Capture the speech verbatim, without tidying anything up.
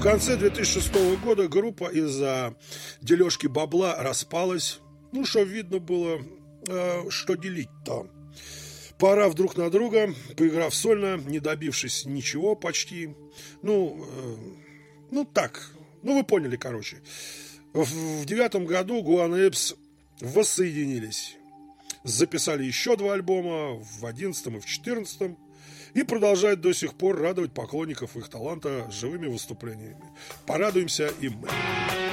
конце две тысячи шестого года группа из-за дележки бабла распалась. Ну, что видно было, э, что делить-то. Пора вдруг на друга, поиграв сольно, не добившись ничего почти. Ну, э, ну так, ну вы поняли, короче. В, в девятом году Гуан Эйпс воссоединились. Записали еще два альбома в одиннадцатом и в четырнадцатом. И продолжают до сих пор радовать поклонников их таланта живыми выступлениями. Порадуемся и мы.